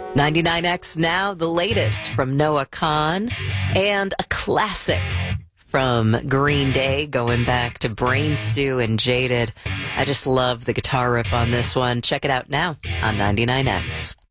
99X now, the latest from Noah Kahan, and a classic from Green Day going back to Brain Stew and Jaded. I just love the guitar riff on this one. Check it out now on 99X.